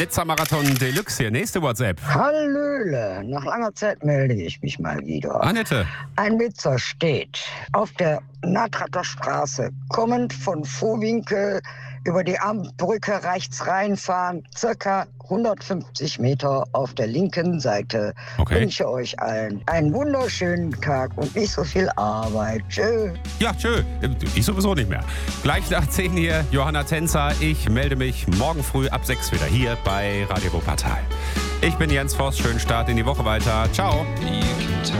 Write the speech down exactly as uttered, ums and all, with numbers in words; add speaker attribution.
Speaker 1: Nizza-Marathon Deluxe hier. Nächste WhatsApp.
Speaker 2: Hallöle, nach langer Zeit melde ich mich mal wieder.
Speaker 1: Annette.
Speaker 2: Ein Witzer steht auf der Natratter Straße, kommend von Vohwinkel über die Amtbrücke rechts reinfahren, circa hundertfünfzig Meter auf der linken Seite.
Speaker 1: Okay.
Speaker 2: Wünsche euch allen einen wunderschönen Tag und nicht so viel Arbeit. Tschö.
Speaker 1: Ja, tschö. Ich sowieso nicht mehr. Gleich nach zehn hier, Johanna Tänzer. Ich melde mich morgen früh ab sechs wieder hier bei Radio Wuppertal. Ich bin Jens Voss. Schönen Start in die Woche weiter. Ciao.